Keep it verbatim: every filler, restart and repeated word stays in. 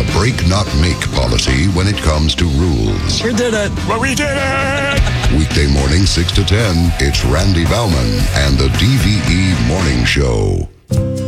a break-not-make policy when it comes to rules. We did it! Well, we did it! Weekday morning, six to ten, it's Randy Bauman and the D V E Morning Show.